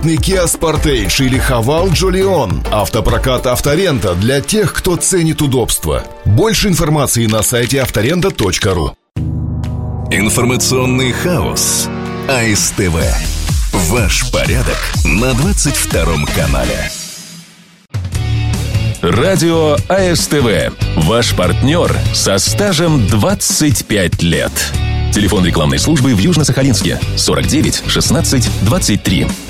комфортный Kia Sportage или Haval Jolion. Автопрокат «Авторента» для тех, кто ценит удобство. Больше информации на сайте авторента.ру. Информационный хаос. АСТВ. Ваш порядок на 22-м канале. Радио АСТВ. Ваш партнер со стажем 25 лет. Телефон рекламной службы в Южно-Сахалинске 49 16 23.